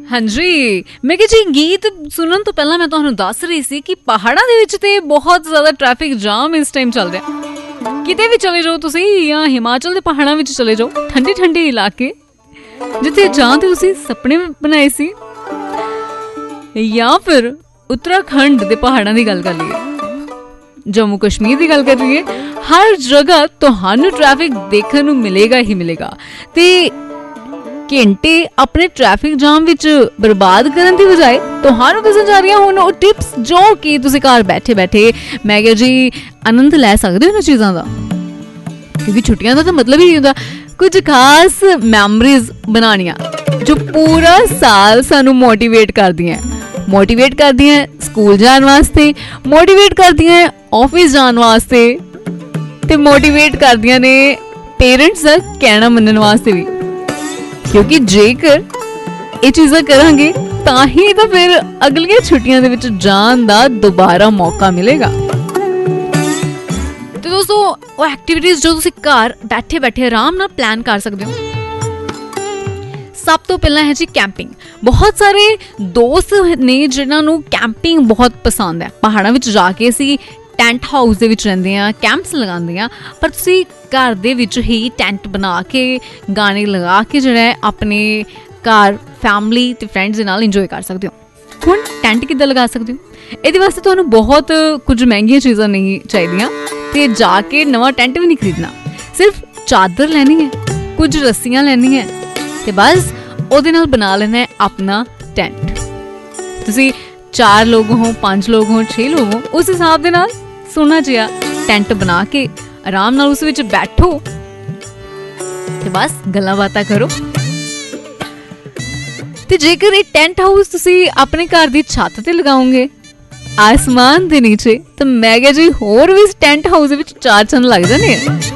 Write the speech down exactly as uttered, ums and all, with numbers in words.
ਹਾਂਜੀ ਮੈਂ ਕਿਹਾ ਜੀ ਗੀਤ ਸੁਣਨ ਤੋਂ ਪਹਿਲਾਂ ਮੈਂ ਤੁਹਾਨੂੰ ਦੱਸ ਰਹੀ ਸੀ ਕਿ ਪਹਾੜਾਂ ਦੇ ਵਿੱਚ ਤੇ ਬਹੁਤ ਜ਼ਿਆਦਾ ਟ੍ਰੈਫਿਕ ਜਾਮ ਇਸ ਟਾਈਮ ਚੱਲ ਰਿਹਾ। ਕਿਤੇ ਵੀ ਚਲੇ ਜਾਓ ਤੁਸੀਂ ਜਾਂ ਹਿਮਾਚਲ ਦੇ ਪਹਾੜਾਂ ਵਿੱਚ ਚਲੇ ਜਾਓ, ਠੰਡੇ ਠੰਡੇ ਇਲਾਕੇ ਜਿੱਥੇ ਜਾਂ ਤੇ ਤੁਸੀਂ ਸੁਪਨੇ ਬਣਾਏ ਸੀ, ਜਾਂ ਫਿਰ ਉੱਤਰਾਖੰਡ ਦੇ ਪਹਾੜਾਂ ਦੀ ਗੱਲ ਕਰ ਲਈਏ, ਜੰਮੂ ਕਸ਼ਮੀਰ ਦੀ ਗੱਲ ਕਰ ਲਈਏ, ਹਰ ਜਗ੍ਹਾ ਤੁਹਾਨੂੰ ਟ੍ਰੈਫਿਕ ਦੇਖਣ ਨੂੰ ਮਿਲੇਗਾ ਹੀ ਮਿਲੇਗਾ। ਤੇ ਘੰਟੇ ਆਪਣੇ ਟ੍ਰੈਫਿਕ ਜਾਮ ਵਿੱਚ ਬਰਬਾਦ ਕਰਨ ਦੀ ਬਜਾਏ ਤੁਹਾਨੂੰ ਦੱਸਣ ਜਾ ਰਹੀਆਂ ਹੁਣ ਉਹ ਟਿਪਸ ਜੋ ਕਿ ਤੁਸੀਂ ਘਰ ਬੈਠੇ ਬੈਠੇ ਮੈਂ ਕਿਹਾ ਜੀ ਆਨੰਦ ਲੈ ਸਕਦੇ ਹੋ ਇਹਨਾਂ ਚੀਜ਼ਾਂ ਦਾ, ਕਿਉਂਕਿ ਛੁੱਟੀਆਂ ਦਾ ਤਾਂ ਮਤਲਬ ਹੀ ਨਹੀਂ ਹੁੰਦਾ ਕੁਝ ਖਾਸ ਮੈਮਰੀਜ਼ ਬਣਾਉਣੀਆਂ ਜੋ ਪੂਰਾ ਸਾਲ ਸਾਨੂੰ ਮੋਟੀਵੇਟ ਕਰਦੀਆਂ ਮੋਟੀਵੇਟ ਕਰਦੀਆਂ ਸਕੂਲ ਜਾਣ ਵਾਸਤੇ, ਮੋਟੀਵੇਟ ਕਰਦੀਆਂ ਆਫਿਸ ਜਾਣ ਵਾਸਤੇ, ਤੇ ਮੋਟੀਵੇਟ ਕਰਦੀਆਂ ਨੇ ਪੇਰੈਂਟਸ ਦਾ ਕਹਿਣਾ ਮੰਨਣ ਵਾਸਤੇ ਵੀ, ਕਿਉਂਕਿ ਜੇਕਰ ਇਹ ਚੀਜ਼ਾਂ ਕਰਾਂਗੇ ਤਾਂ ਹੀ ਤਾਂ ਫਿਰ ਅਗਲੀਆਂ ਛੁੱਟੀਆਂ ਦੇ ਵਿੱਚ ਜਾਣ ਦਾ ਦੁਬਾਰਾ ਮੌਕਾ ਮਿਲੇਗਾ। ਤੇ ਦੋਸਤੋ ਉਹ ਐਕਟੀਵਿਟੀਜ਼ ਜੋ ਤੁਸੀਂ ਘਰ ਬੈਠੇ ਬੈਠੇ ਆਰਾਮ ਨਾਲ ਪਲਾਨ ਕਰ ਸਕਦੇ ਹੋ, ਸਭ ਤੋਂ ਪਹਿਲਾਂ ਹੈ ਜੀ ਕੈਂਪਿੰਗ। ਬਹੁਤ ਸਾਰੇ ਦੋਸਤ ਨੇ ਜਿਨ੍ਹਾਂ ਨੂੰ ਕੈਂਪਿੰਗ ਬਹੁਤ ਪਸੰਦ ਹੈ। ਪਹਾੜਾਂ ਵਿੱਚ ਜਾ ਕੇ ਅਸੀਂ ਟੈਂਟ ਹਾਊਸ ਦੇ ਵਿੱਚ ਰਹਿੰਦੇ ਹਾਂ, ਕੈਂਪਸ ਲਗਾਉਂਦੇ ਹਾਂ, ਪਰ ਤੁਸੀਂ ਘਰ ਦੇ ਵਿੱਚ ਹੀ ਟੈਂਟ ਬਣਾ ਕੇ ਗਾਣੇ ਲਗਾ ਕੇ ਜਿਹੜਾ ਹੈ ਆਪਣੇ ਘਰ ਫੈਮਲੀ ਤੇ ਫਰੈਂਡਸ ਦੇ ਨਾਲ ਇੰਜੋਏ ਕਰ ਸਕਦੇ ਹੋ। ਹੁਣ ਟੈਂਟ ਕਿੱਦਾਂ ਲਗਾ ਸਕਦੇ ਹੋ? ਇਹਦੇ ਵਾਸਤੇ ਤੁਹਾਨੂੰ ਬਹੁਤ ਕੁਝ ਮਹਿੰਗੀਆਂ ਚੀਜ਼ਾਂ ਨਹੀਂ ਚਾਹੀਦੀਆਂ ਤੇ ਜਾ ਕੇ ਨਵਾਂ ਟੈਂਟ ਵੀ ਨਹੀਂ ਖਰੀਦਣਾ, ਸਿਰਫ ਚਾਦਰ ਲੈਣੀ ਹੈ, ਕੁਝ ਰੱਸੀਆਂ ਲੈਣੀਆਂ ਤੇ ਬਸ ਉਹਦੇ ਨਾਲ ਬਣਾ ਲੈਣਾ ਹੈ ਆਪਣਾ ਟੈਂਟ। ਤੁਸੀਂ ਚਾਰ ਲੋਕ ਹੋ, ਪੰਜ ਲੋਕ ਹੋ, ਛੇ ਲੋਕ ਹੋ, ਉਸ ਹਿਸਾਬ ਦੇ ਨਾਲ ਸੋਹਣਾ ਜਿਹਾ ਟੈਂਟ ਬਣਾ ਕੇ ਆਰਾਮ ਨਾਲ ਉਸ ਵਿੱਚ ਬੈਠੋ ਤੇ ਬਸ ਗੱਲਾਂ ਬਾਤਾਂ ਕਰੋ। ਤੇ ਜੇਕਰ ਇਹ ਟੈਂਟ ਹਾਊਸ ਤੁਸੀਂ ਆਪਣੇ ਘਰ ਦੀ ਛੱਤ ਤੇ ਲਗਾਓਗੇ ਆਸਮਾਨ ਦੇ ਨੀਚੇ, ਤਾਂ ਮੈਂ ਕਿਹਾ ਜੀ ਹੋਰ ਵੀ ਇਸ ਟੈਂਟ ਹਾਊਸ ਦੇ ਵਿੱਚ ਚਾਰ ਚੰਨ ਲੱਗ ਜਾਣੇ।